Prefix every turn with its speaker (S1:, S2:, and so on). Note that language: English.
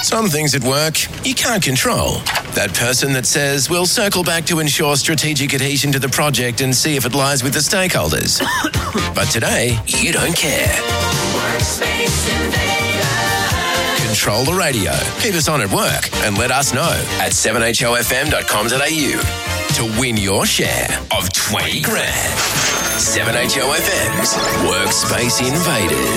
S1: Some things at work you can't control. That person that says, we'll circle back to ensure strategic adhesion to the project and see if it lies with the stakeholders. But today, you don't care. Workspace Invader. Control the radio. Keep us on at work and let us know at 7hofm.com.au to win your share of 20 grand. 7HOFM's Workspace Invaders.